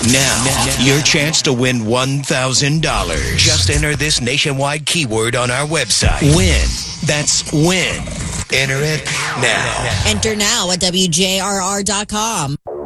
Now, your chance to win $1,000. Just enter this nationwide keyword on our website. Win. That's win. Enter it now. Enter now at WJRR.com.